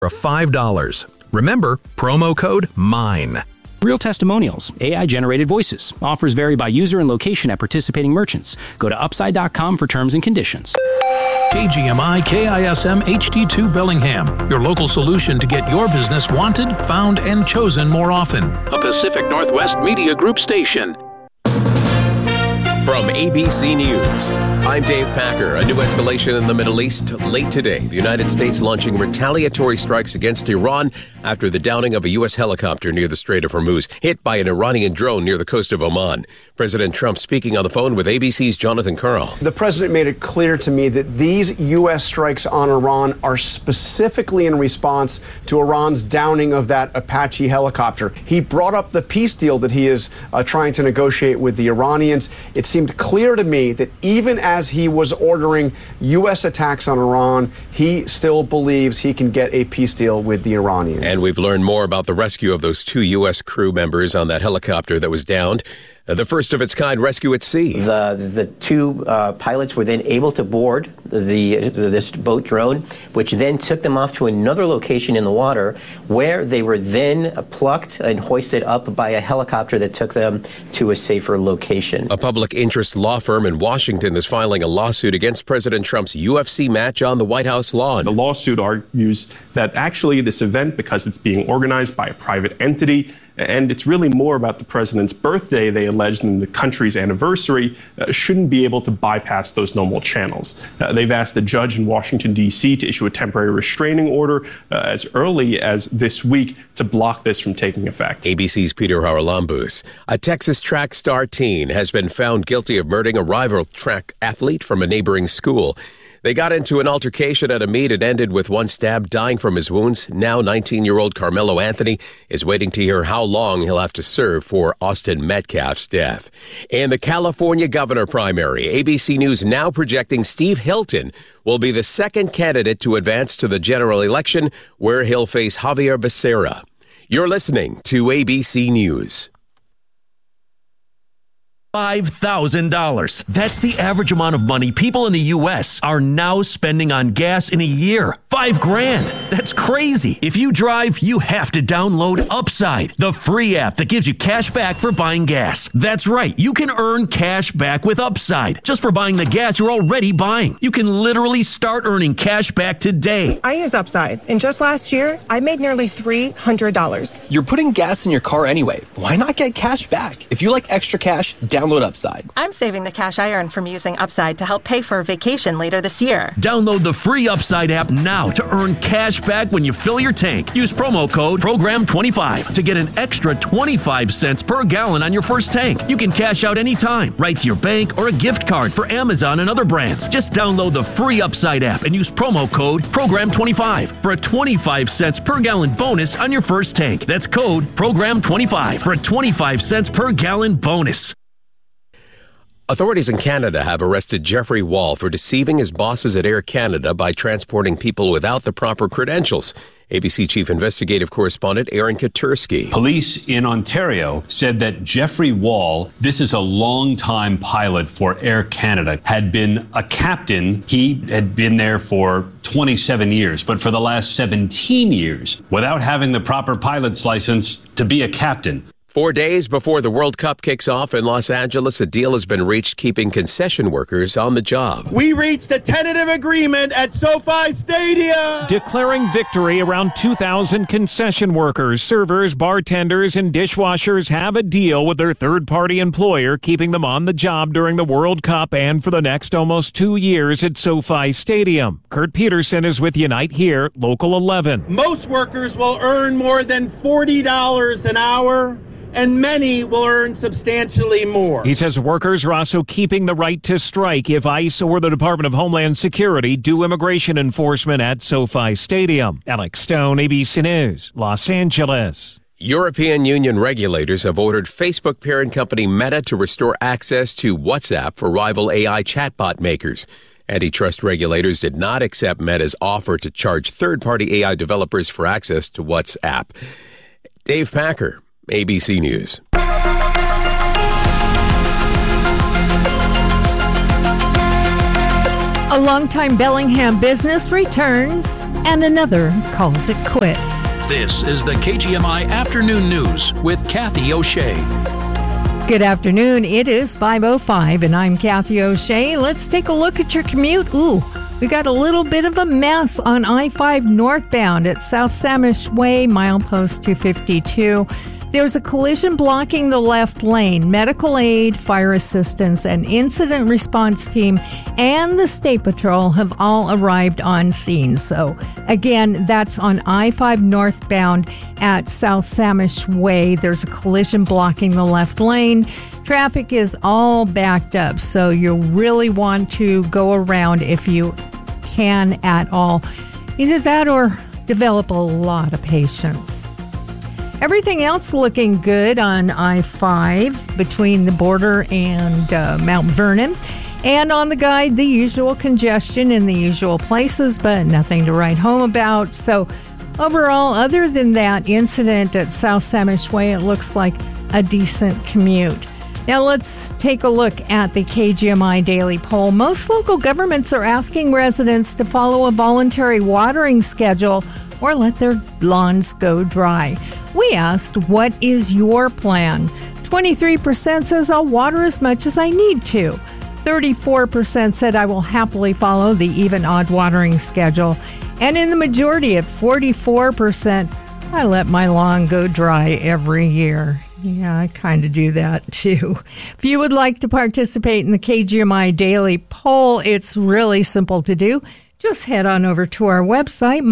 for $5. Remember, promo code MINE. Real testimonials, AI-generated voices. Offers vary by user and location at participating merchants. Go to upside.com for terms and conditions. KGMI KISM HD2 Bellingham, your local solution to get your business wanted, found, and chosen more often. A Pacific Northwest Media Group station. From ABC News, I'm Dave Packer. A new escalation in the Middle East late today. The United States launching retaliatory strikes against Iran after the downing of a U.S. helicopter near the Strait of Hormuz, hit by an Iranian drone near the coast of Oman. President Trump speaking on the phone with ABC's Jonathan Karl. The president made it clear to me that these U.S. strikes on Iran are specifically in response to Iran's downing of that Apache helicopter. He brought up the peace deal that he is trying to negotiate with the Iranians. It seemed clear to me that even as he was ordering U.S. attacks on Iran, he still believes he can get a peace deal with the Iranians. And we've learned more about the rescue of those 2 U.S. crew members on that helicopter that was downed. The first of its kind rescue at sea. The 2 pilots were then able to board this boat drone, which then took them off to another location in the water, where they were then plucked and hoisted up by a helicopter that took them to a safer location. A public interest law firm in Washington is filing a lawsuit against President Trump's UFC match on the White House lawn. The lawsuit argues that actually this event, because it's being organized by a private entity, and it's really more about the president's birthday, they allege, than the country's anniversary, shouldn't be able to bypass those normal channels. They've asked a judge in Washington, D.C. to issue a temporary restraining order as early as this week to block this from taking effect. ABC's Peter Haralambous. A Texas track star teen has been found guilty of murdering a rival track athlete from a neighboring school. They got into an altercation at a meet. It ended with one stabbed, dying from his wounds. Now 19-year-old Carmelo Anthony is waiting to hear how long he'll have to serve for Austin Metcalf's death. In the California governor primary, ABC News now projecting Steve Hilton will be the second candidate to advance to the general election, where he'll face Javier Becerra. You're listening to ABC News. $5,000. That's the average amount of money people in the U.S. are now spending on gas in a year. $5,000. That's crazy. If you drive, you have to download Upside, the free app that gives you cash back for buying gas. That's right. You can earn cash back with Upside just for buying the gas you're already buying. You can literally start earning cash back today. I use Upside, and just last year, I made nearly $300. You're putting gas in your car anyway. Why not get cash back? If you like extra cash, download Upside. I'm saving the cash I earn from using Upside to help pay for a vacation later this year. Download the free Upside app now to earn cash back when you fill your tank. Use promo code PROGRAM25 to get an extra 25 cents per gallon on your first tank. You can cash out anytime, right to your bank or a gift card for Amazon and other brands. Just download the free Upside app and use promo code PROGRAM25 for a 25 cents per gallon bonus on your first tank. That's code PROGRAM25 for a 25 cents per gallon bonus. Authorities in Canada have arrested Jeffrey Wall for deceiving his bosses at Air Canada by transporting people without the proper credentials. ABC Chief Investigative Correspondent Aaron Katersky. Police in Ontario said that Jeffrey Wall, this is a long-time pilot for Air Canada, had been a captain. He had been there for 27 years, but for the last 17 years, without having the proper pilot's license to be a captain. 4 days before the World Cup kicks off in Los Angeles, a deal has been reached keeping concession workers on the job. We reached a tentative agreement at SoFi Stadium. Declaring victory, around 2,000 concession workers, servers, bartenders, and dishwashers have a deal with their third-party employer, keeping them on the job during the World Cup and for the next almost 2 years at SoFi Stadium. Kurt Peterson is with Unite Here, Local 11. Most workers will earn more than $40 an hour, and many will earn substantially more. He says workers are also keeping the right to strike if ICE or the Department of Homeland Security do immigration enforcement at SoFi Stadium. Alex Stone, ABC News, Los Angeles. European Union regulators have ordered Facebook parent company Meta to restore access to WhatsApp for rival AI chatbot makers. Antitrust regulators did not accept Meta's offer to charge third-party AI developers for access to WhatsApp. Dave Packer, ABC News. A longtime Bellingham business returns, and another calls it quit. This is the KGMI Afternoon News with Kathy O'Shea. Good afternoon. It is 5:05, and I'm Kathy O'Shea. Let's take a look at your commute. We got a little bit of a mess on I-5 northbound at South Samish Way, milepost 252. There's a collision blocking the left lane. Medical aid, fire assistance, and incident response team and the State Patrol have all arrived on scene. So, again, that's on I-5 northbound at South Samish Way. There's a collision blocking the left lane. Traffic is all backed up, so you really want to go around if you can at all. Either that or develop a lot of patience. Everything else looking good on I-5 between the border and Mount Vernon. And on the guide, the usual congestion in the usual places, but nothing to write home about. So overall, other than that incident at South Samish Way, it looks like a decent commute. Now let's take a look at the KGMI Daily Poll. Most local governments are asking residents to follow a voluntary watering schedule or let their lawns go dry. We asked, what is your plan? 23% says I'll water as much as I need to. 34% said I will happily follow the even-odd watering schedule. And in the majority at 44%, I let my lawn go dry every year. Yeah, I kind of do that too. If you would like to participate in the KGMI Daily Poll, it's really simple to do. Just head on over to our website,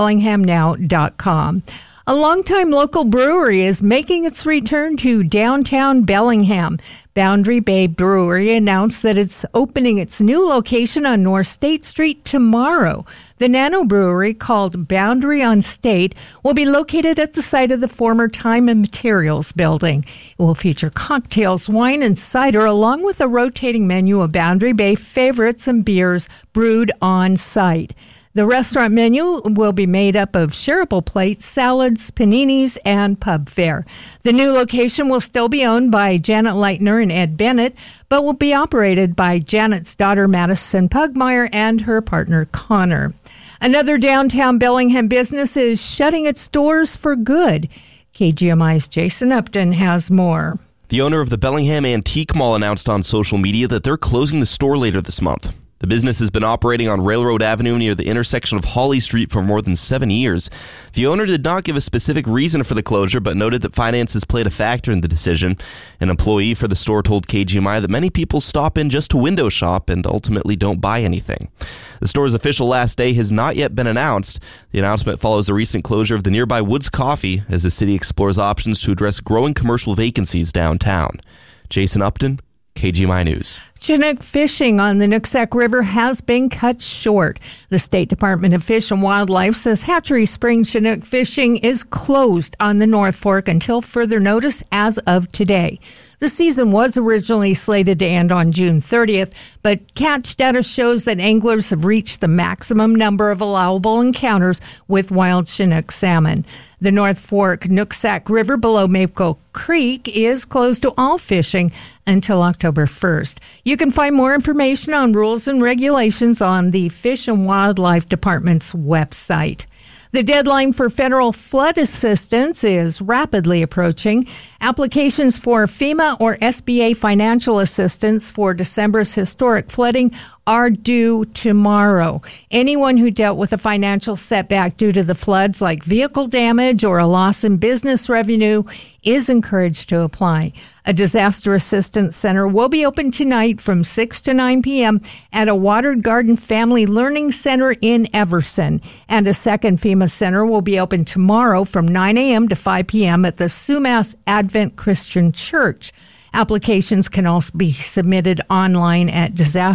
mybellinghamnow.com. A longtime local brewery is making its return to downtown Bellingham. Boundary Bay Brewery announced that it's opening its new location on North State Street tomorrow. The Nano Brewery, called Boundary on State, will be located at the site of the former Time and Materials building. It will feature cocktails, wine, and cider, along with a rotating menu of Boundary Bay favorites and beers brewed on site. The restaurant menu will be made up of shareable plates, salads, paninis, and pub fare. The new location will still be owned by Janet Leitner and Ed Bennett, but will be operated by Janet's daughter, Madison Pugmire, and her partner, Connor. Another downtown Bellingham business is shutting its doors for good. KGMI's Jason Upton has more. The owner of the Bellingham Antique Mall announced on social media that they're closing the store later this month. The business has been operating on Railroad Avenue near the intersection of Holly Street for more than 7 years. The owner did not give a specific reason for the closure, but noted that finances played a factor in the decision. An employee for the store told KGMI that many people stop in just to window shop and ultimately don't buy anything. The store's official last day has not yet been announced. The announcement follows the recent closure of the nearby Woods Coffee as the city explores options to address growing commercial vacancies downtown. Jason Upton, KGMI News. Chinook fishing on the Nooksack River has been cut short. The State Department of Fish and Wildlife says Hatchery Spring Chinook fishing is closed on the North Fork until further notice as of today. The season was originally slated to end on June 30th, but catch data shows that anglers have reached the maximum number of allowable encounters with wild Chinook salmon. The North Fork Nooksack River below Maple Creek is closed to all fishing until October 1st. You can find more information on rules and regulations on the Fish and Wildlife Department's website. The deadline for federal flood assistance is rapidly approaching. Applications for FEMA or SBA financial assistance for December's historic flooding are due tomorrow. Anyone who dealt with a financial setback due to the floods, like vehicle damage or a loss in business revenue, is encouraged to apply. A disaster assistance center will be open tonight from 6 to 9 p.m. at a Watered Garden Family Learning Center in Everson. And a second FEMA center will be open tomorrow from 9 a.m. to 5 p.m. at the Sumas Advent Christian Church. Applications can also be submitted online at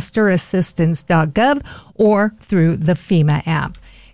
disasterassistance.gov or through the FEMA app.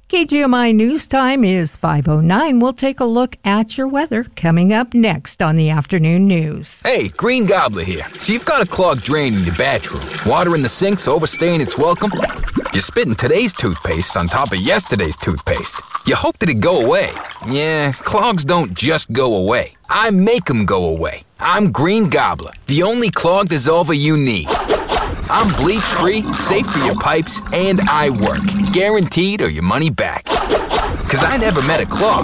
KGMI News Time is 5:09. We'll take a look at your weather coming up next on the afternoon news. Hey, Green Gobbler here. So you've got a clogged drain in your bathroom. Water in the sink's overstaying its welcome. You're spitting today's toothpaste on top of yesterday's toothpaste. You hope that it go away. Yeah, clogs don't just go away. I make them go away. I'm Green Gobbler, the only clog dissolver you need. I'm bleach-free, safe for your pipes, and I work. Guaranteed or your money back. Because I never met a clog